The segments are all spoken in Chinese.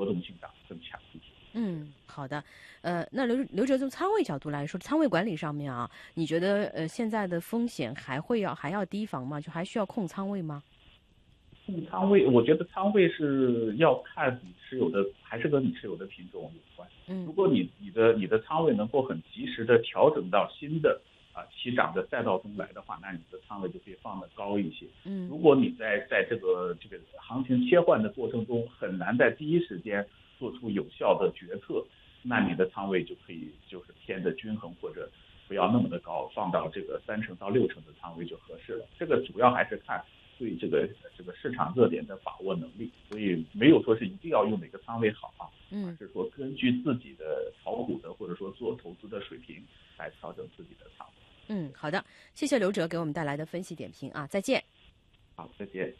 动性更强一些。 好的。那刘哲从仓位角度来说，仓位管理上面啊，你觉得现在的风险还要提防吗？就还需要控仓位吗？ 控仓位，我觉得仓位是要看你持有的，还是跟你持有的品种有关。如果你的仓位能够很及时的调整到新的起涨的赛道中来的话，那你的仓位就可以放得高一些。如果你在这个行情切换的过程中很难在第一时间做出有效的决策，那你的仓位就可以就是偏的均衡，或者不要那么的高，放到这个3成到6成的仓位就合适了。这个主要还是看对这个市场热点的把握能力，所以没有说是一定要用哪个仓位好而是说根据自己的炒股的或者说做投资的水平来调整自己的仓位。 好的，谢谢刘哲给我们带来的分析点评啊，再见。 好，再见。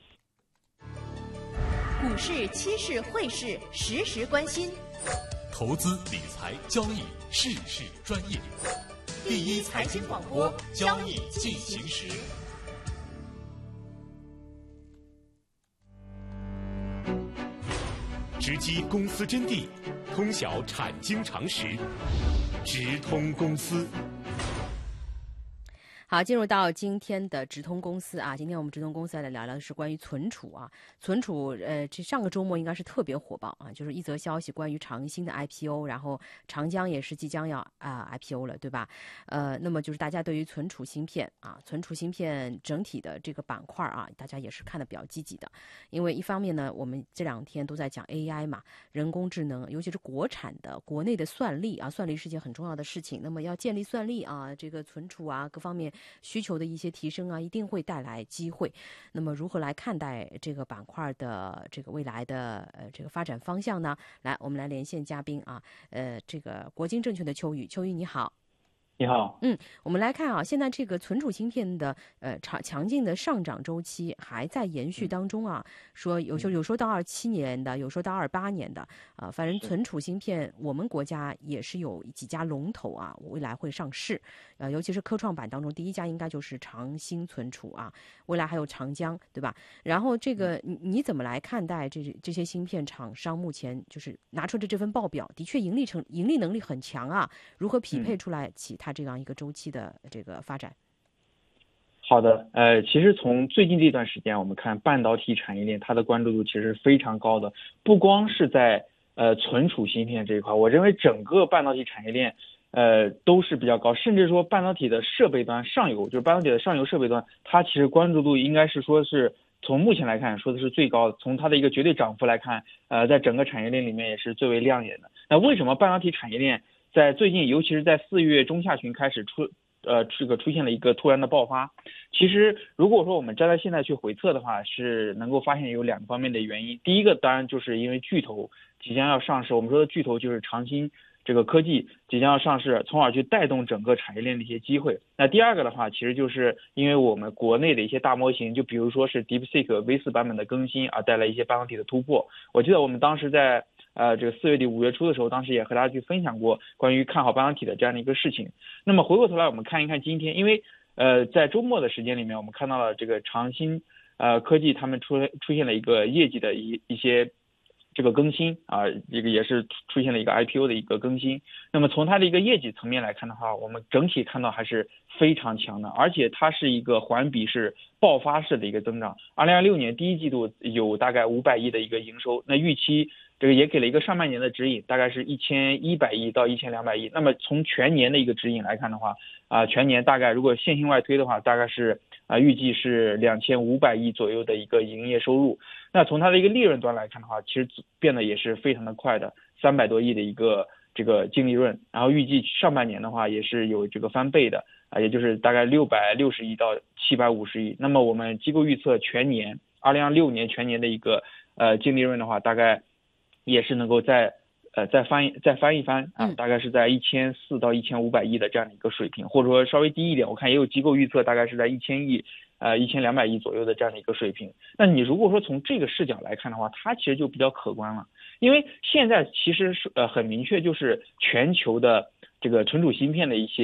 股市、期市、汇市，时时关心。 投资理财交易，事事专业。第一财经广播，交易进行时。直击公司真谛，通晓产经常识，直通公司。 好，进入到今天的直通公司啊，今天我们直通公司来聊聊的是关于存储啊，存储这上个周末应该是特别火爆啊，就是一则消息关于长兴的 IPO， 然后长江也是即将要IPO 了，对吧？那么就是大家对于存储芯片整体的这个板块啊，大家也是看得比较积极的，因为一方面呢，我们这2天都在讲 AI 嘛，人工智能，尤其是国产的国内的算力啊，算力是件很重要的事情，那么要建立算力啊，这个存储啊各方面需求的一些提升啊，一定会带来机会。那么如何来看待这个板块的这个未来的这个发展方向呢？来，我们来连线嘉宾啊，这个国金证券的邱宇你好。 你好， 我们来看啊，现在这个存储芯片的强劲的上涨周期还在延续当中啊，说有说到27年的，有说到28年的反正存储芯片我们国家也是有几家龙头啊，未来会上市，尤其是科创板当中第一家应该就是长兴存储啊，未来还有长江，对吧？然后这个你怎么来看待这些芯片厂商目前就是拿出的这份报表，的确盈利能力很强啊，如何匹配出来起它这样一个周期的这个发展？ 好的，其实从最近这段时间，我们看半导体产业链，它的关注度其实非常高的，不光是在存储芯片这一块，我认为整个半导体产业链都是比较高，甚至说半导体的设备端上游，就是半导体的上游设备端，它其实关注度应该是说是从目前来看说的是最高的，从它的一个绝对涨幅来看，在整个产业链里面也是最为亮眼的。那为什么半导体产业链在最近，尤其是在4月中下旬开始出现了一个突然的爆发？其实如果说我们站在现在去回测的话，是能够发现有2个方面的原因。第一个当然就是因为巨头即将要上市，我们说的巨头就是长兴这个科技即将要上市，从而去带动整个产业链的一些机会。那第二个的话，其实就是因为我们国内的一些大模型，就比如说是 DeepSeek V4版本的更新带来一些半导体的突破。我记得我们当时在这个4月底5月初的时候，当时也和大家去分享过关于看好半导体的这样的一个事情。那么回过头来我们看一看今天，因为在周末的时间里面，我们看到了这个长兴科技他们出现了一个业绩的一些这个更新这个也是出现了一个 IPO 的一个更新。那么从它的一个业绩层面来看的话，我们整体看到还是非常强的，而且它是一个环比是爆发式的一个增长。2026年第一季度有大概500亿的一个营收，那预期这个也给了一个上半年的指引，大概是1100亿到1200亿。那么从全年的一个指引来看的话，全年大概如果线性外推的话，大概是预计是2500亿左右的一个营业收入。那从它的一个利润端来看的话，其实变得也是非常的快的，300多亿的一个这个净利润，然后预计上半年的话也是有这个翻倍的也就是大概660亿到750亿。那么我们机构预测全年2026年全年的一个净利润的话，大概也是能够再翻一番大概是在1400到1500亿的这样的一个水平，或者说稍微低一点，我看也有机构预测大概是在1000亿1200亿左右的这样的一个水平。那你如果说从这个视角来看的话，它其实就比较可观了，因为现在其实是很明确，就是全球的这个存储芯片的一些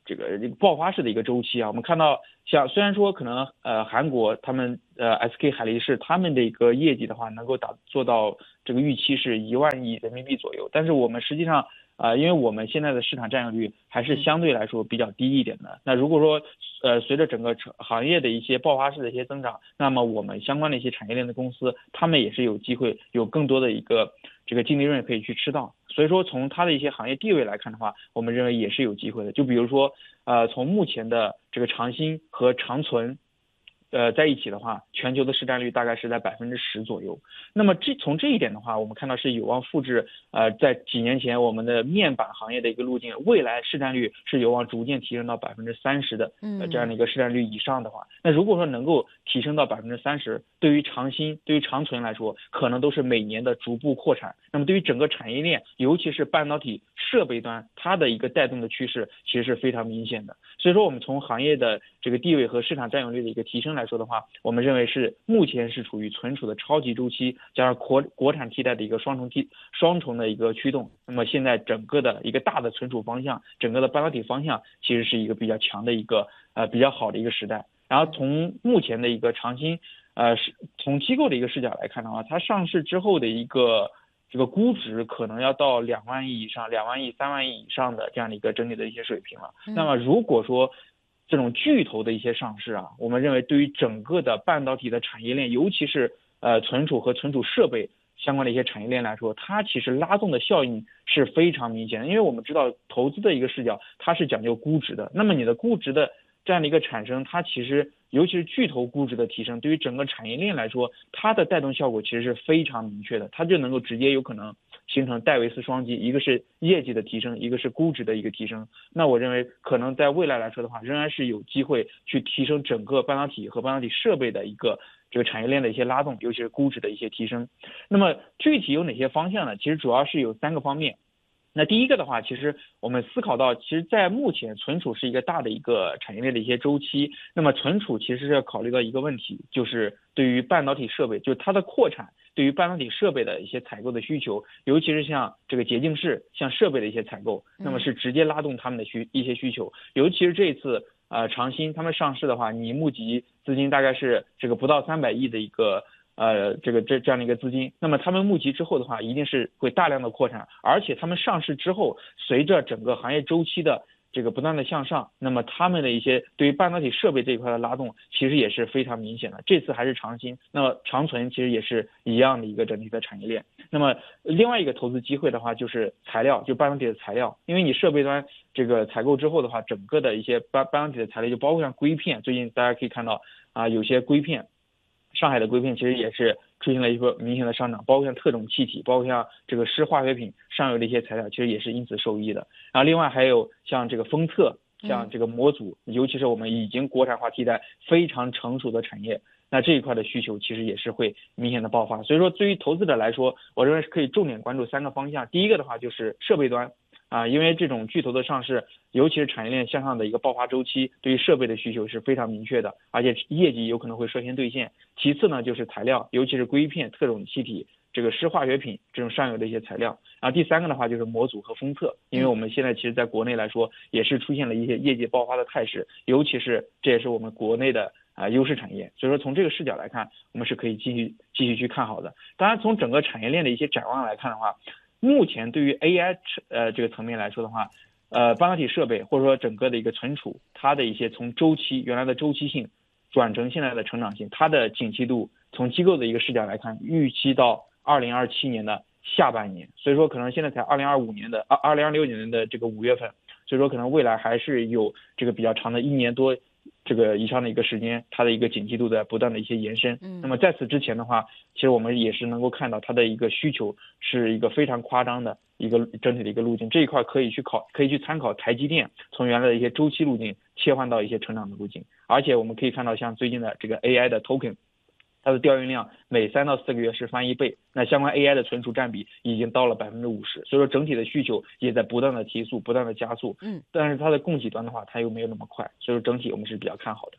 这个爆发式的一个周期啊。我们看到像虽然说可能韩国他们SK 海力士他们的一个业绩的话能够做到这个预期是1万亿人民币左右，但是我们实际上因为我们现在的市场占有率还是相对来说比较低一点的。那如果说随着整个行业的一些爆发式的一些增长，那么我们相关的一些产业链的公司，他们也是有机会有更多的一个这个净利润可以去吃到。所以说从它的一些行业地位来看的话，我们认为也是有机会的。就比如说从目前的这个长鑫和长存在一起的话，全球的市占率大概是在10%左右。那么从这一点的话，我们看到是有望复制在几年前我们的面板行业的一个路径，未来市占率是有望逐渐提升到30%的这样的一个市占率以上的话，那如果说能够提升到30%，对于长鑫对于长存来说，可能都是每年的逐步扩产。那么对于整个产业链，尤其是半导体设备端，它的一个带动的趋势其实是非常明显的。所以说我们从行业的这个地位和市场占有率的一个提升来说的话，我们认为是目前是处于存储的超级周期，加上国产替代的一个双重的一个驱动。那么现在整个的一个大的存储方向，整个的半导体方向其实是一个比较强的一个比较好的一个时代。然后从目前的一个长鑫从机构的一个视角来看的话，它上市之后的一个这个估值可能要到2万亿以上，2万亿、3万亿以上的这样的一个整体的一些水平了。那么如果说这种巨头的一些上市啊，我们认为对于整个的半导体的产业链，尤其是存储和存储设备相关的一些产业链来说，它其实拉动的效应是非常明显的。因为我们知道投资的一个视角，它是讲究估值的，那么你的估值的这样的一个产生，它其实尤其是巨头估值的提升，对于整个产业链来说，它的带动效果其实是非常明确的，它就能够直接有可能形成戴维斯双击，一个是业绩的提升，一个是估值的一个提升。那我认为可能在未来来说的话，仍然是有机会去提升整个半导体和半导体设备的一个这个产业链的一些拉动，尤其是估值的一些提升。那么具体有哪些方向呢？其实主要是有3个方面。那第一个的话，其实我们思考到，其实在目前存储是一个大的一个产业链的一些周期，那么存储其实是要考虑到一个问题，就是对于半导体设备，就是它的扩产对于半导体设备的一些采购的需求，尤其是像这个洁净室、像设备的一些采购，那么是直接拉动他们的一些需求。尤其是这一次长鑫他们上市的话，你募集资金大概是这个不到300亿的一个这样的一个资金，那么他们募集之后的话，一定是会大量的扩产，而且他们上市之后，随着整个行业周期的这个不断的向上，那么他们的一些对于半导体设备这一块的拉动，其实也是非常明显的。这次还是长鑫，那么长存其实也是一样的一个整体的产业链。那么另外一个投资机会的话，就是材料，就半导体的材料，因为你设备端这个采购之后的话，整个的一些半导体的材料，就包括像硅片，最近大家可以看到有些硅片。上海的硅片其实也是出现了一个明显的上涨，包括像特种气体，包括像这个湿化学品上游的一些材料，其实也是因此受益的。然后另外还有像这个封测，像这个模组，尤其是我们已经国产化替代非常成熟的产业，那这一块的需求其实也是会明显的爆发。所以说对于投资者来说，我认为是可以重点关注3个方向。第一个的话就是设备端因为这种巨头的上市，尤其是产业链向上的一个爆发周期，对于设备的需求是非常明确的，而且业绩有可能会率先兑现。其次呢就是材料，尤其是硅片、特种气体、这个湿化学品这种上游的一些材料。然后第3个的话就是模组和封测，因为我们现在其实在国内来说也是出现了一些业绩爆发的态势，尤其是这也是我们国内的优势产业。所以说从这个视角来看，我们是可以继续去看好的。当然从整个产业链的一些展望来看的话，目前对于 AI 这个层面来说的话，半导体设备或者说整个的一个存储，它的一些从周期原来的周期性转成现在的成长性，它的景气度从机构的一个视角来看，预期到2027年的下半年，所以说可能现在才2026年的这个5月份，所以说可能未来还是有这个比较长的1年多这个以上的一个时间，它的一个景气度的不断的一些延伸。那么在此之前的话，其实我们也是能够看到它的一个需求是一个非常夸张的一个整体的一个路径，这一块可以去参考台积电从原来的一些周期路径切换到一些成长的路径。而且我们可以看到像最近的这个 AI 的 token，它的调用量每3到4个月是翻1倍，那相关 AI 的存储占比已经到了50%，所以说整体的需求也在不断的提速，不断的加速。但是它的供给端的话，它又没有那么快，所以说整体我们是比较看好的。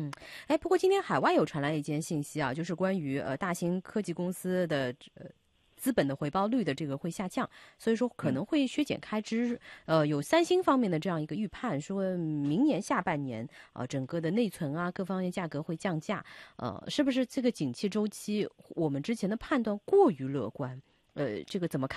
不过今天海外有传来一件信息啊，就是关于大兴科技公司的资本的回报率的这个会下降，所以说可能会削减开支。有三星方面的这样一个预判，说明年下半年整个的内存各方面价格会降价。是不是这个景气周期我们之前的判断过于乐观？这个怎么看？